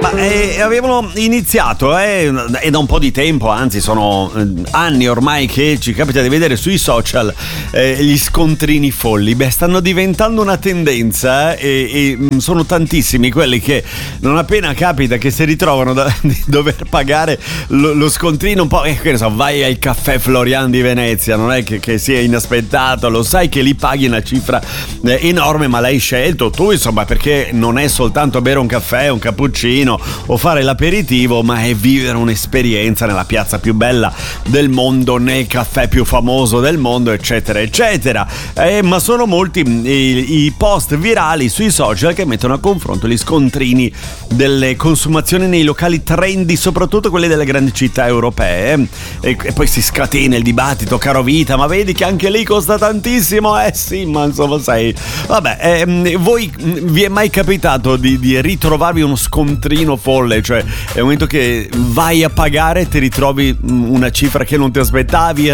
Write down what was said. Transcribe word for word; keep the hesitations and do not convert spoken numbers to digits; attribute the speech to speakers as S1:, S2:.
S1: Ma eh, avevano iniziato, eh, è da un po' di tempo, anzi sono eh, anni ormai che ci capita di vedere sui social eh, gli scontrini folli. Beh, stanno diventando una tendenza eh, e, e sono tantissimi quelli che non appena capita che si ritrovano da, di dover pagare lo, lo scontrino un po', eh, che ne so, vai al caffè Florian di Venezia, non è che, che sia inaspettato, lo sai che lì paghi una cifra eh, enorme, ma l'hai scelto tu, insomma, perché non è soltanto bere un caffè, un cappuccino o fare l'aperitivo, ma è vivere un'esperienza nella piazza più bella del mondo, nel caffè più famoso del mondo, eccetera eccetera. Eh, ma sono molti i, i post virali sui social che mettono a confronto gli scontrini delle consumazioni nei locali trendy, soprattutto quelli delle grandi città europee, e, e poi si scatena il dibattito: caro Vita, ma vedi che anche lì costa tantissimo? Eh sì, ma insomma, sai, vabbè, ehm, voi vi è mai capitato di, di ritrovarvi uno scontrino folle? Cioè, è il momento che vai a pagare e ti ritrovi una cifra che non ti aspettavi,